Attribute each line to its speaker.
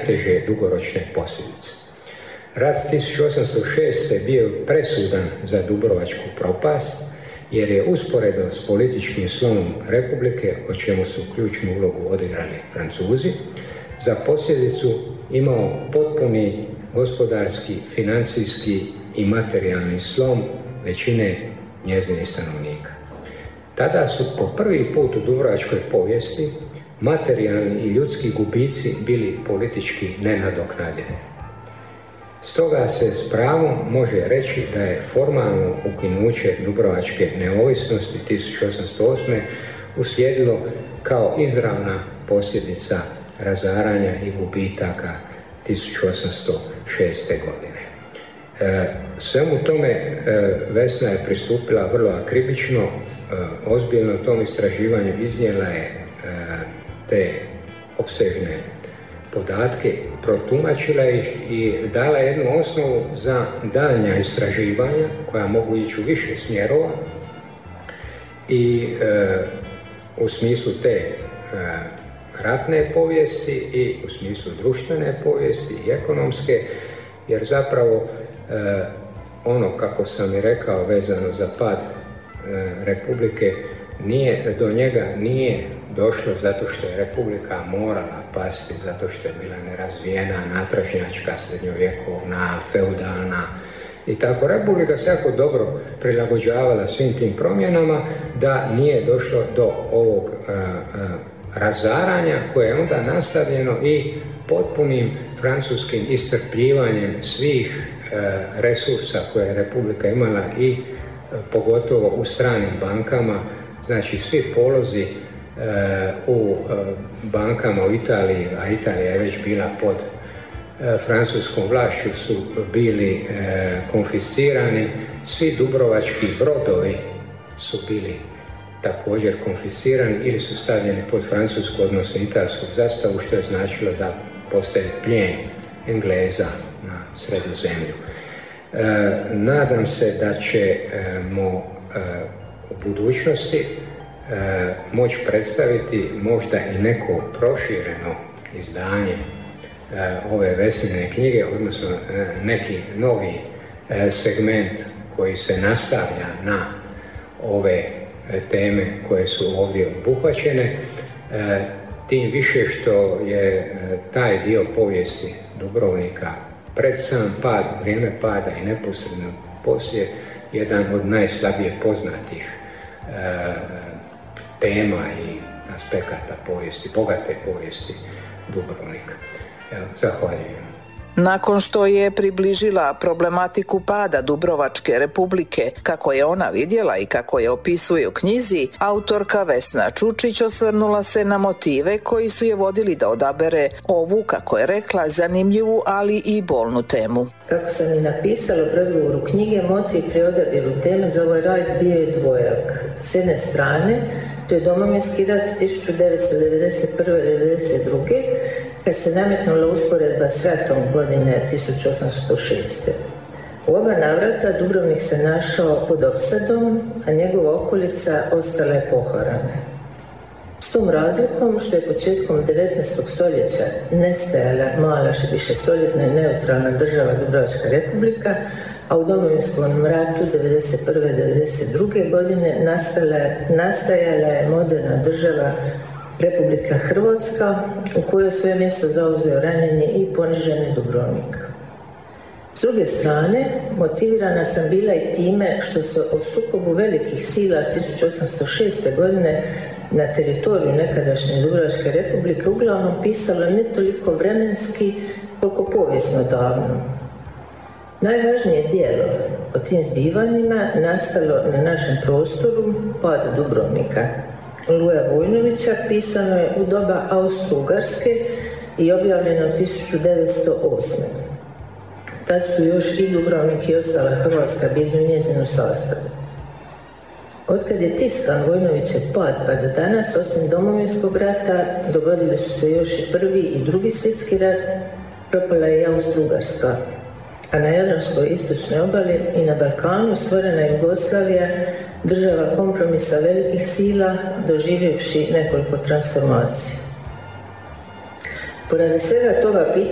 Speaker 1: najteže dugoročne posljedice. Rat 1806. bio presudan za dubrovačku propast, jer je usporedo s političkim slomom Republike, o čemu su ključnu ulogu odigrali Francuzi, za posljedicu imao potpuni gospodarski, financijski i materijalni slom većine njezinih stanovnika. Tada su po prvi put u dubrovačkoj povijesti materijalni i ljudski gubici bili politički nenadoknadjeni. Stoga se s pravom može reći da je formalno ukinuće dubrovačke neovisnosti 1808. uslijedilo kao izravna posljedica razaranja i gubitaka 1806. godine. Svemu tome Vesna je pristupila vrlo akribično, ozbiljno tom istraživanju, iznijela je te opsežne podatke, protumačila ih i dala jednu osnovu za daljnja istraživanja koja mogu ići u više smjerova i u smislu te ratne povijesti i u smislu društvene povijesti i ekonomske, jer zapravo ono, kako sam i rekao, vezano za pad Republike, do njega nije došlo zato što je Republika morala pasti, zato što je bila nerazvijena, natražnjačka, srednjovjekovna, feudalna i tako. Republika se jako dobro prilagođavala svim tim promjenama, da nije došlo do ovog razaranja koje je onda nastavljeno i potpunim francuskim iscrpljivanjem svih resursa koje je Republika imala i pogotovo u stranim bankama. Znači svi polozi u bankama u Italiji, a Italija je već bila pod francuskom vlašću, su bili konfiscirani. Svi dubrovački brodovi su bili također konfiscirani ili su stavljeni pod francusku, odnosno italsku zastavu, što je značilo da postaje plijen Engleza na Sredozemlju. Nadam se da ćemo u budućnosti moći predstaviti možda i neko prošireno izdanje ove Vesnine knjige, odnosno neki novi segment koji se nastavlja na ove teme koje su ovdje obuhvaćene, tim više što je taj dio povijesti Dubrovnika pred sam pad, vrijeme pada i neposredno poslije, jedan od najslabije poznatih tema i aspekata povijesti, bogate povijesti Dubrovnika. Evo, zahvaljujem.
Speaker 2: Nakon što je približila problematiku pada Dubrovačke Republike, kako je ona vidjela i kako je opisuje u knjizi, autorka Vesna Čučić osvrnula se na motive koji su je vodili da odabere ovu, kako je rekla, zanimljivu, ali i bolnu temu.
Speaker 3: Kako sam i napisala u predgovoru knjige, motiv pri odabiru teme za ovaj rad bio je dvojak. S jedne strane, to je Domovinski rat 1991-1992, kad se nametnula usporedba s ratom godine 1806. U oba navrata Dubrovnik se našao pod opsadom, a njegova okolica ostala je poharana. S tom razlikom što je početkom 19. stoljeća nestajala mala višestoljetna i neutralna država Dubrovačka Republika, a u Domovinskom ratu 1991-1992. godine nastajala je moderna država Republika Hrvatska, u kojoj svoje mjesto zauzeo ranjeni i poniženi Dubrovnik. S druge strane, motivirana sam bila i time što se o sukobu velikih sila 1806. godine na teritoriju nekadašnje Dubrovačke Republike uglavnom pisalo ne toliko vremenski, koliko povijesno davno. Najvažnije djelo o tim zbivanjima nastalo na našem prostoru, Pad Dubrovnika, Luja Vojnovića, pisano je u doba Austro-Ugarske i objavljeno 1908. Tad su još i Dubrovnik i ostala Hrvatska bili u njezinu sastavu. Otkad je tiskan Vojnovićev pad pa do danas, osim Domovinskog rata, dogodili su se još i Prvi i Drugi svjetski rat, propala je i Austro-Ugarska, a na Jadranskoj istočnoj obali i na Balkanu stvorena je Jugoslavija, država kompromisa velikih sila, doživjevši nekoliko transformacija. Poradi svega toga